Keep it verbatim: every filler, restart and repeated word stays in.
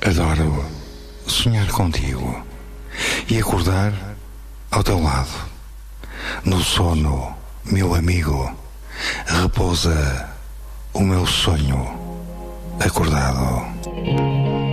Adoro sonhar contigo e acordar ao teu lado. No sono, meu amigo, repousa o meu sonho acordado.